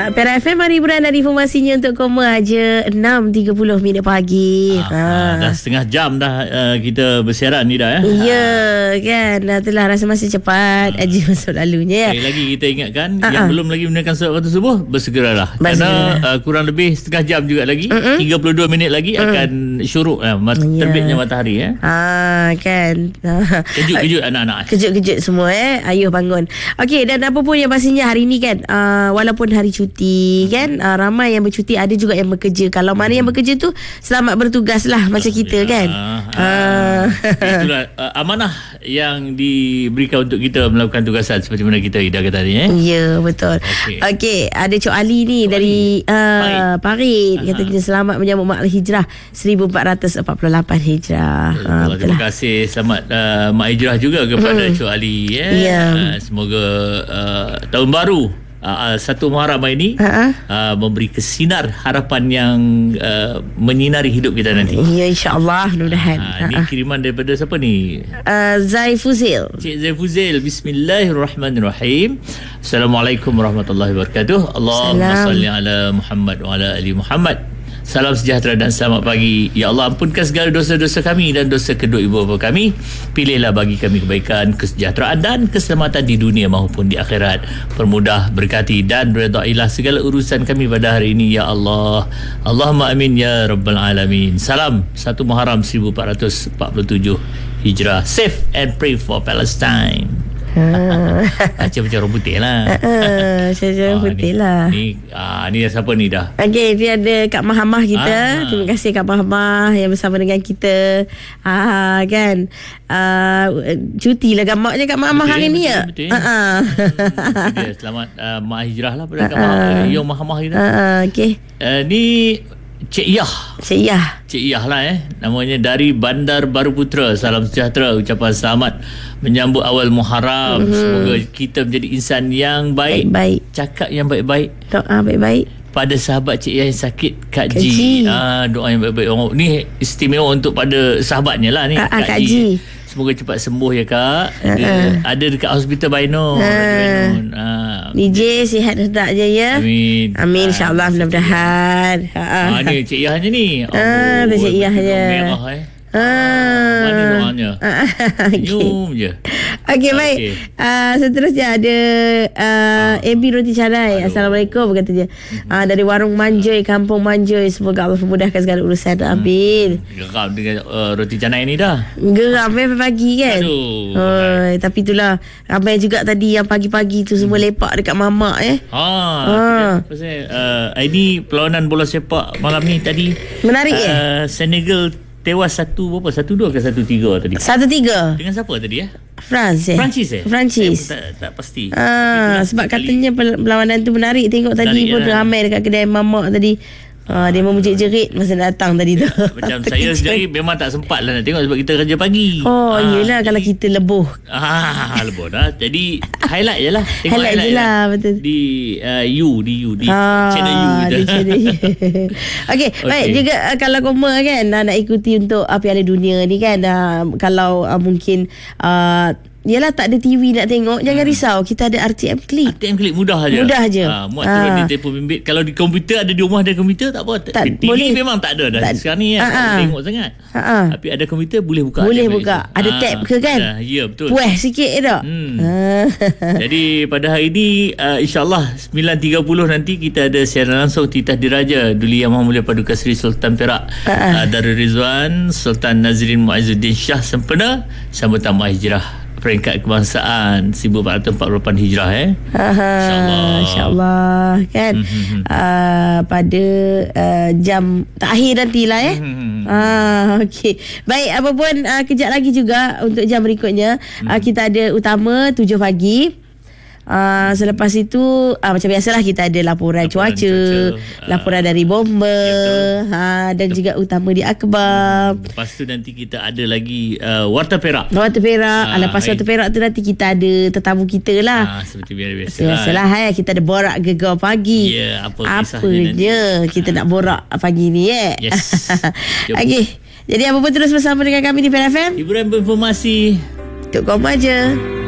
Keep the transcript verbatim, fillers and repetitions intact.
uh, Pera F M, mari hiburan dan informasinya untuk koma aja enam tiga puluh minit pagi. Ah, ha. Dah setengah jam dah uh, kita bersiaran ni dah. Eh? Ya, kan. Dah telah rasa masih cepat. Ha. Aja masuk lalunya. Sekali lagi kita ingatkan, Ha-ha. yang belum lagi menunaikan solat waktu subuh, bersegeralah. Kerana uh, kurang lebih setengah jam juga lagi, Mm-mm. tiga puluh dua minit lagi Mm-mm. akan syuruk uh, mat- yeah. terbitnya matahari. Eh? Ah, kan. Kejut-kejut anak-anak. Kejut-kejut semua eh. Ayuh bangun. Okey, dan apa pun yang pastinya hari ni kan, uh, walaupun hari cuti kan, uh, ramai yang bercuti, ada juga yang bekerja. Kalau mana yang bekerja tu, selamat bertugas lah macam kita ya, kan. Uh, itulah uh, amanah yang diberikan untuk kita melakukan tugasan seperti mana kita idahkan tadi. Eh? Ya, betul. Okey, okay, ada Cik Ali ni Cik dari uh, Parit. Katanya selamat menyambut Mak Hijrah seribu empat ratus empat puluh lapan Hijrah. Uh, terima kasih. Selamat uh, Mak Hijrah juga kepada hmm. Cik Ali. Eh? Yeah. Uh, semoga uh, tahun baru Uh, satu Muharram ini uh-huh. uh, memberi kesinar harapan yang uh, menyinari hidup kita nanti. Ya, insya-Allah, mudah-mudahan. Uh, uh-huh. Ini kiriman daripada siapa ni? Uh, Zaifuzil. Cik Zaifuzil. Bismillahirrahmanirrahim. Assalamualaikum warahmatullahi wabarakatuh. Allahumma salli ala Muhammad wa ala ali Muhammad. Salam sejahtera dan selamat pagi. Ya Allah, ampunkan segala dosa-dosa kami dan dosa kedua ibu bapa kami. Pilihlah bagi kami kebaikan, kesejahteraan dan keselamatan di dunia maupun di akhirat. Permudah, berkati dan redailah segala urusan kami pada hari ini, ya Allah. Allahumma amin ya rabbal alamin. Salam satu Muharram seribu empat ratus empat puluh tujuh Hijrah. Safe and pray for Palestine. Macam macam orang putih lah. Macam orang putih lah. Ni, ah, ni siapa ni dah? Okey, ni ada Kak Mahamah kita. Ah. Terima kasih Kak Mahamah yang bersama dengan kita. Ah, kan. Ah, cuti lah gamaknya Kak Mahamah hari ni ya. Betul. Ah. Hmm, selamat uh, Mak Hijrah lah pada Kak Mahamah. Yo Mahamah kita. Ah, okey. Uh, ni Cik Yah. Cik Yah. Cik Yah lah eh. Namanya dari Bandar Baru Putra. Salam sejahtera. Ucapan selamat menyambut awal Muharram. Mm-hmm. Semoga kita menjadi insan yang baik. Baik-baik. Cakap yang baik-baik. Doa baik-baik. Pada sahabat Cik Yah yang sakit, Kak, Kak Ji. Ji. Ah, doa yang baik-baik. Oh, ni istimewa untuk pada sahabatnya lah ni. Ah, Kak, Kak Ji. Ji. Semoga cepat sembuh ya Kak. Ada, uh-uh. ada dekat hospital Bainun. Uh, D J sihat sedap je ya. Amin. Amin, insya-Allah, mudah-mudahan. Ha. Ah, ni Cik Yah je ni. Ah, oh, ada Cik Yah je. Merah eh. Ah. Mana doanya? Senyum je. Okey, baik. Okay. Uh, seterusnya ada uh, ah. A B Roti Canai. Aduh. Assalamualaikum katanya. Mm-hmm. Uh, dari Warung Manjoy, Kampung Manjoy. Semoga Allah memudahkan segala urusan. Hmm. Amin. Geram dengan uh, Roti Canai ni dah. Geram eh pagi kan. Aduh. Oh, tapi itulah ramai juga tadi yang pagi-pagi tu semua hmm. lepak dekat mamak eh. Ha. Ah. Pasal uh, ini perlawanan bola sepak malam ni tadi. Menarik uh, eh. Senegal tewas satu berapa? Satu dua ke satu tiga tadi? Satu tiga. Dengan siapa tadi ya? France eh? Perancis eh? Perancis. Eh, tak, tak pasti. Ah, sebab katanya perlawanan tu menarik. Tengok tadi menarik, pun ya. Ramai dekat kedai mamak tadi. Ah, dia memujuk-jerit masa datang tadi tu. Macam saya sendiri memang tak sempat lah nak tengok sebab kita kerja pagi. Oh, ah, yelah jadi, kalau kita lebuh. Ah, lebuh dah. Jadi highlight je lah. Tengok highlight, highlight je lah, betul. Di uh, U, di U, di ah, channel U. Di channel U. Okey, okay. Baik. Juga uh, kalau koma kan uh, nak ikuti untuk uh, Piala Dunia ni kan. Uh, kalau uh, mungkin... Uh, Yalah tak ada T V nak tengok, jangan risau, kita ada R T M Click. R T M Click mudah aja. Mudah aje. Ha, muat turun ha. di telefon bimbit. Kalau di komputer ada di rumah ada komputer tak apa. Tak, T V boleh. Memang tak ada dah. Tak, sekarang ni ya, tak tengok sangat. Ha-ha. Tapi ada komputer boleh buka. Boleh buka. Ada ha. tab ke kan? Ha. Ya betul. Puas sikit tak? Hmm. Ha. Jadi pada hari ini uh, insya-Allah sembilan tiga puluh nanti kita ada siaran langsung Titah Diraja Duli Yang Maha Mulia Paduka Seri Sultan Perak uh, Darul Rizwan Sultan Nazrin Muazzuddin Shah Sempena sambutan Mak Hijrah peringkat kebangsaan seribu empat ratus empat puluh lapan Hijrah eh. InsyaAllah. InsyaAllah kan. Mm-hmm. Uh, pada uh, jam terakhir nantilah eh. Mm-hmm. Ah, okey. Baik, apa pun uh, kejap lagi juga untuk jam berikutnya. Mm. Uh, kita ada utama tujuh pagi. Uh, selepas itu uh, macam biasalah kita ada laporan, laporan cuaca, cuaca laporan uh, dari bomber ya, ha, dan Tep- juga utama di Akbar. hmm, Lepas tu nanti kita ada lagi uh, Warta Perak. Warta Perak uh, Lepas Warta Perak tu nanti kita ada tetamu kita lah. uh, Seperti biasa Biasalah lah. Kita ada borak gegar pagi. Ya, apa Apa je kita uh. nak borak pagi ni eh. Yes. Okey. Jadi apa pun terus bersama dengan kami di P R F M. Hiburan berinformasi Tok Koma je.